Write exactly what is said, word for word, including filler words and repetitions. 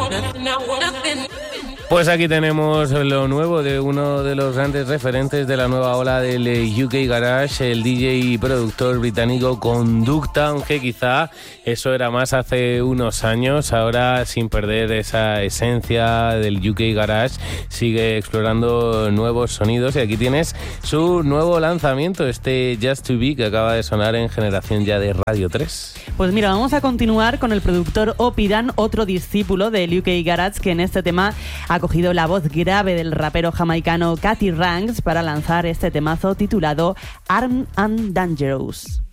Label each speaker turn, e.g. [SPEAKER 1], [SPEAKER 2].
[SPEAKER 1] Pues aquí tenemos lo nuevo de uno de los grandes referentes de la nueva ola del U K Garage, el D J y productor británico Conducta, aunque quizá eso era más hace unos años. Ahora, sin perder esa esencia del U K Garage, sigue explorando nuevos sonidos y aquí tienes su nuevo lanzamiento, este Just To Be, que acaba de sonar en Generación Ya de Radio tres.
[SPEAKER 2] Pues mira, vamos a continuar con el productor Opidan, otro discípulo del U K Garage, que en este tema ha cogido la voz grave del rapero jamaicano Cathy Ranks para lanzar este temazo titulado Armed and Dangerous.